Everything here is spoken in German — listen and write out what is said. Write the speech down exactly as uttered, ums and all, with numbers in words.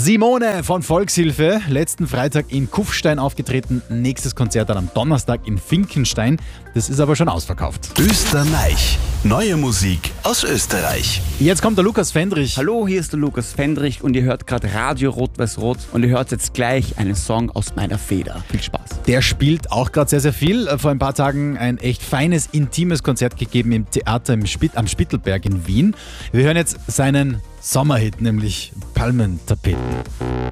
Simone von Volkshilfe, letzten Freitag in Kufstein aufgetreten, nächstes Konzert dann am Donnerstag in Finkenstein. Das ist aber schon ausverkauft. Österreich. Neue Musik aus Österreich. Jetzt kommt der Lukas Fendrich. Hallo, hier ist der Lukas Fendrich und ihr hört gerade Radio Rot-Weiß-Rot und ihr hört jetzt gleich einen Song aus meiner Feder. Viel Spaß. Der spielt auch gerade sehr, sehr viel. Vor ein paar Tagen ein echt feines, intimes Konzert gegeben im Theater im Spit- am Spittelberg in Wien. Wir hören jetzt seinen Sommerhit, nämlich Palmentapeten.